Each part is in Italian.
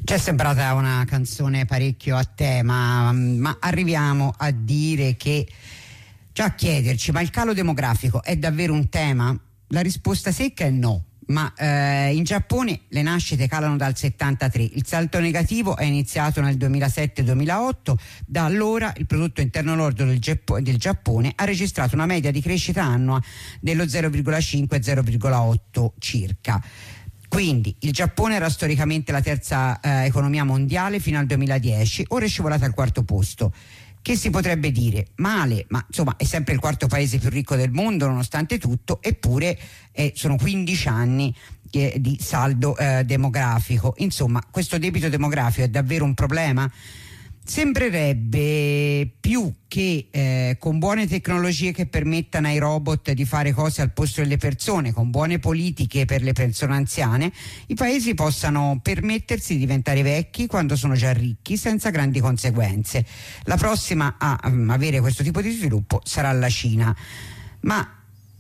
Ci è sembrata una canzone parecchio a tema, ma arriviamo a dire che, già a chiederci, ma il calo demografico è davvero un tema? La risposta secca è no. Ma in Giappone le nascite calano dal 73, il salto negativo è iniziato nel 2007-2008, da allora il prodotto interno lordo del Giappone ha registrato una media di crescita annua dello 0,5-0,8 circa. Quindi il Giappone era storicamente la terza economia mondiale fino al 2010, ora è scivolata al quarto posto. Che si potrebbe dire? Male, ma insomma è sempre il quarto paese più ricco del mondo nonostante tutto, eppure sono 15 anni di saldo demografico. Insomma, questo debito demografico è davvero un problema? Sembrerebbe più che con buone tecnologie che permettano ai robot di fare cose al posto delle persone, con buone politiche per le persone anziane, i paesi possano permettersi di diventare vecchi quando sono già ricchi senza grandi conseguenze. La prossima a avere questo tipo di sviluppo sarà la Cina. Ma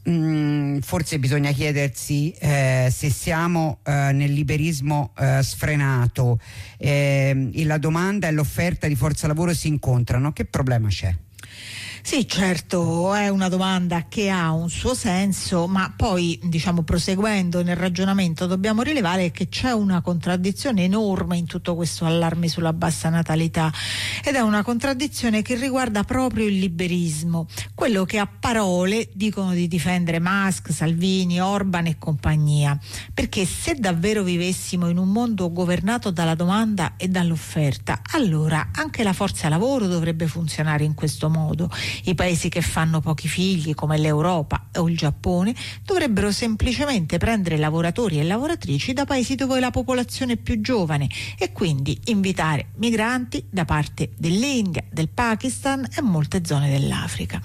forse bisogna chiedersi se siamo nel liberismo sfrenato, la domanda e l'offerta di forza lavoro si incontrano, che problema c'è? Sì, certo, è una domanda che ha un suo senso, ma poi, proseguendo nel ragionamento, dobbiamo rilevare che c'è una contraddizione enorme in tutto questo allarme sulla bassa natalità, ed è una contraddizione che riguarda proprio il liberismo, quello che a parole dicono di difendere Musk, Salvini, Orban e compagnia, perché se davvero vivessimo in un mondo governato dalla domanda e dall'offerta, allora anche la forza lavoro dovrebbe funzionare in questo modo. I paesi che fanno pochi figli, come l'Europa o il Giappone, dovrebbero semplicemente prendere lavoratori e lavoratrici da paesi dove la popolazione è più giovane e quindi invitare migranti da parte dell'India, del Pakistan e molte zone dell'Africa.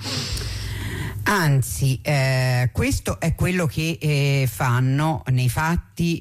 Anzi, questo è quello che fanno nei fatti,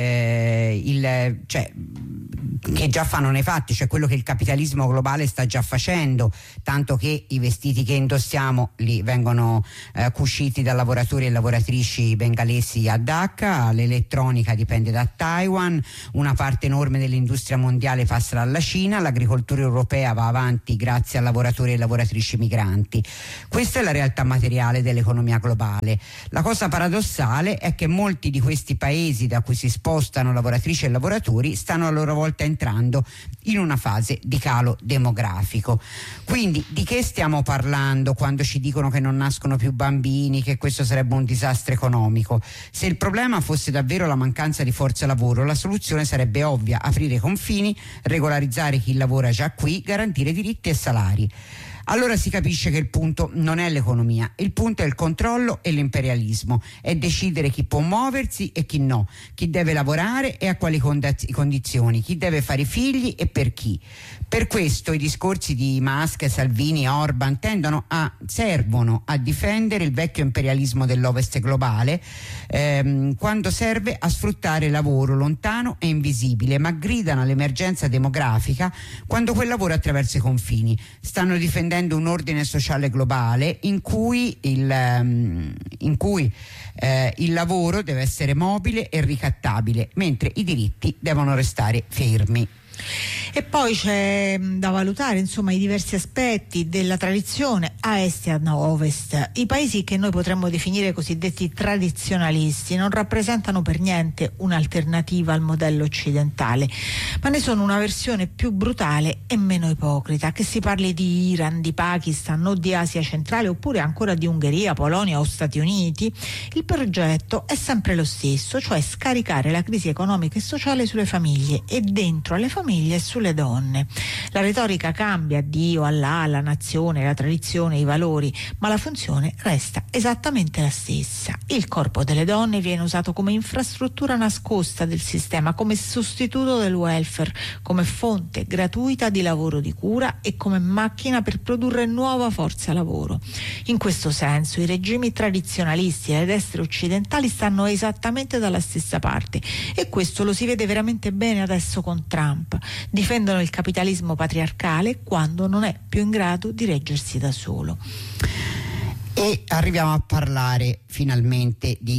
che già fanno nei fatti, cioè quello che il capitalismo globale sta già facendo, tanto che i vestiti che indossiamo li vengono cuciti da lavoratori e lavoratrici bengalesi a Dhaka, l'elettronica dipende da Taiwan, una parte enorme dell'industria mondiale passa dalla Cina, l'agricoltura europea va avanti grazie a lavoratori e lavoratrici migranti. Questa è la realtà materiale dell'economia globale. La cosa paradossale è che molti di questi paesi da cui si spostano lavoratrici e lavoratori stanno a loro volta entrando in una fase di calo demografico. Quindi di che stiamo parlando quando ci dicono che non nascono più bambini, che questo sarebbe un disastro economico? Se il problema fosse davvero la mancanza di forza lavoro, la soluzione sarebbe ovvia: aprire i confini, regolarizzare chi lavora già qui, garantire diritti e salari. Allora si capisce che il punto non è l'economia, il punto è il controllo e l'imperialismo, è decidere chi può muoversi e chi no, chi deve lavorare e a quali condizioni, chi deve fare figli e per chi. Per questo i discorsi di Musk, Salvini e Orban servono a difendere il vecchio imperialismo dell'Ovest globale, quando serve a sfruttare lavoro lontano e invisibile, ma gridano all'emergenza demografica quando quel lavoro attraversa i confini. Stanno difendendo un ordine sociale globale in cui il lavoro deve essere mobile e ricattabile, mentre i diritti devono restare fermi. E poi c'è da valutare i diversi aspetti della tradizione a est e a ovest. I paesi che noi potremmo definire cosiddetti tradizionalisti non rappresentano per niente un'alternativa al modello occidentale, ma ne sono una versione più brutale e meno ipocrita. Che si parli di Iran, di Pakistan o di Asia centrale, oppure ancora di Ungheria, Polonia o Stati Uniti, il progetto è sempre lo stesso, cioè scaricare la crisi economica e sociale sulle famiglie e dentro alle famiglie e sulle donne. La retorica cambia: Dio, Allah, la nazione, la tradizione, i valori, ma la funzione resta esattamente la stessa. Il corpo delle donne viene usato come infrastruttura nascosta del sistema, come sostituto del welfare, come fonte gratuita di lavoro di cura e come macchina per produrre nuova forza lavoro. In questo senso i regimi tradizionalisti e le destre occidentali stanno esattamente dalla stessa parte, e questo lo si vede veramente bene adesso con Trump. Difendono il capitalismo patriarcale quando non è più in grado di reggersi da solo. E arriviamo a parlare finalmente di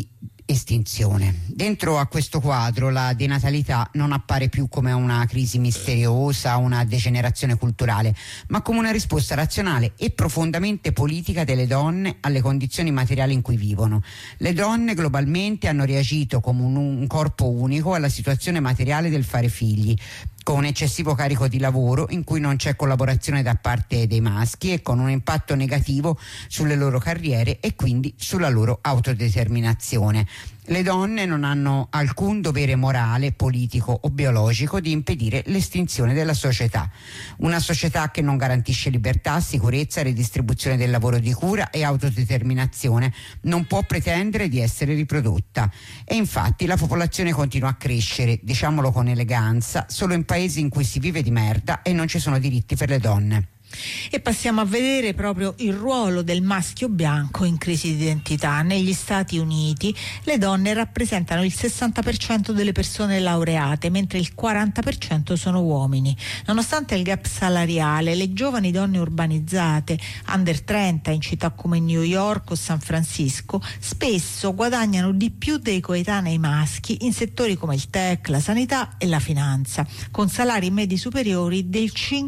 estinzione. Dentro a questo quadro la denatalità non appare più come una crisi misteriosa, una degenerazione culturale, ma come una risposta razionale e profondamente politica delle donne alle condizioni materiali in cui vivono. Le donne globalmente hanno reagito come un corpo unico alla situazione materiale del fare figli, con un eccessivo carico di lavoro in cui non c'è collaborazione da parte dei maschi e con un impatto negativo sulle loro carriere e quindi sulla loro autodeterminazione. Le donne non hanno alcun dovere morale, politico o biologico di impedire l'estinzione della società. Una società che non garantisce libertà, sicurezza, redistribuzione del lavoro di cura e autodeterminazione non può pretendere di essere riprodotta. E infatti la popolazione continua a crescere, diciamolo con eleganza, solo in paesi in cui si vive di merda e non ci sono diritti per le donne. E passiamo a vedere proprio il ruolo del maschio bianco in crisi di identità. Negli Stati Uniti le donne rappresentano il 60% delle persone laureate, mentre il 40% sono uomini. Nonostante il gap salariale, le giovani donne urbanizzate, under 30 in città come New York o San Francisco, spesso guadagnano di più dei coetanei maschi in settori come il tech, la sanità e la finanza, con salari medi superiori del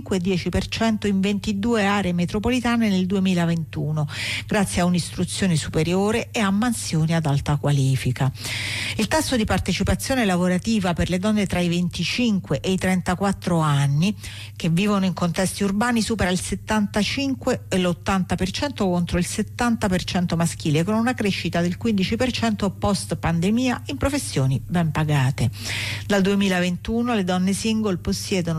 5-10% in 22 aree metropolitane nel 2021, grazie a un'istruzione superiore e a mansioni ad alta qualifica. Il tasso di partecipazione lavorativa per le donne tra i 25 e i 34 anni che vivono in contesti urbani supera il 75 e l'80% contro il 70% maschile, con una crescita del 15% post pandemia in professioni ben pagate. Dal 2021 le donne single possiedono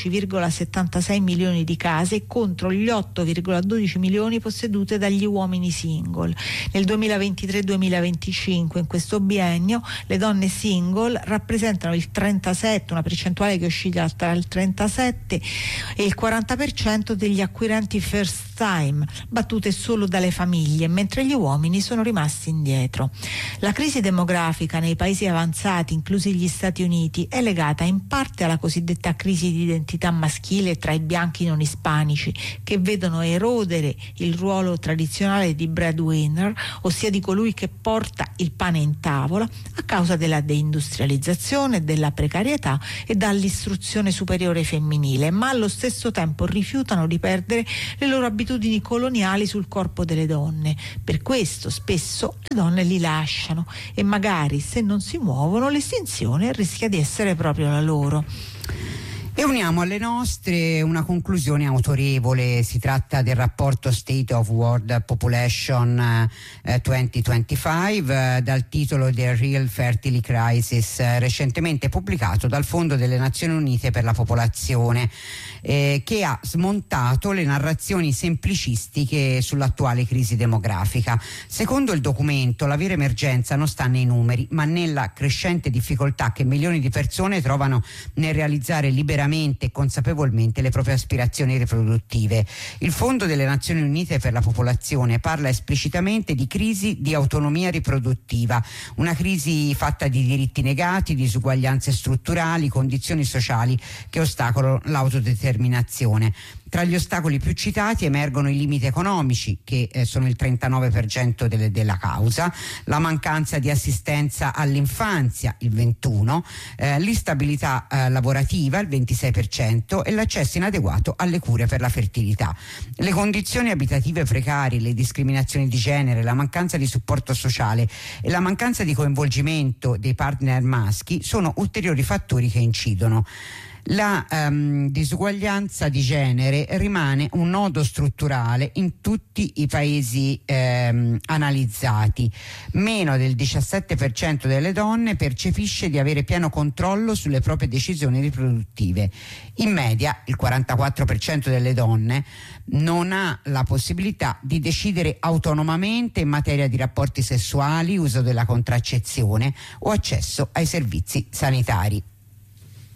10,76 milioni di case contro gli 8,12 milioni possedute dagli uomini single. Nel 2023-2025, in questo biennio, le donne single rappresentano il 37, una percentuale che oscilla tra il 37 e il 40% degli acquirenti first time, battute solo dalle famiglie, mentre gli uomini sono rimasti indietro. La crisi demografica nei paesi avanzati, inclusi gli Stati Uniti, è legata in parte alla cosiddetta crisi di identità maschile tra i bianchi non ispanici, che vedono erodere il ruolo tradizionale di breadwinner, ossia di colui che porta il pane in tavola, a causa della deindustrializzazione, della precarietà e dall'istruzione superiore femminile, ma allo stesso tempo rifiutano di perdere le loro abitudini coloniali sul corpo delle donne. Per questo spesso le donne li lasciano e magari, se non si muovono, l'estinzione rischia di essere proprio la loro. E uniamo alle nostre una conclusione autorevole. Si tratta del rapporto State of World Population 2025 dal titolo The Real Fertility Crisis, recentemente pubblicato dal Fondo delle Nazioni Unite per la Popolazione, che ha smontato le narrazioni semplicistiche sull'attuale crisi demografica. Secondo il documento, la vera emergenza non sta nei numeri, ma nella crescente difficoltà che milioni di persone trovano nel realizzare liberamente e consapevolmente le proprie aspirazioni riproduttive. Il Fondo delle Nazioni Unite per la Popolazione parla esplicitamente di crisi di autonomia riproduttiva, una crisi fatta di diritti negati, disuguaglianze strutturali, condizioni sociali che ostacolano l'autodeterminazione. Tra gli ostacoli più citati emergono i limiti economici, che sono il 39% della causa, la mancanza di assistenza all'infanzia, il 21%, l'instabilità lavorativa, il 26%, e l'accesso inadeguato alle cure per la fertilità. Le condizioni abitative precarie, le discriminazioni di genere, la mancanza di supporto sociale e la mancanza di coinvolgimento dei partner maschi sono ulteriori fattori che incidono. La disuguaglianza di genere rimane un nodo strutturale in tutti i paesi analizzati. Meno del 17% delle donne percepisce di avere pieno controllo sulle proprie decisioni riproduttive. In media il 44% delle donne non ha la possibilità di decidere autonomamente in materia di rapporti sessuali, uso della contraccezione o accesso ai servizi sanitari.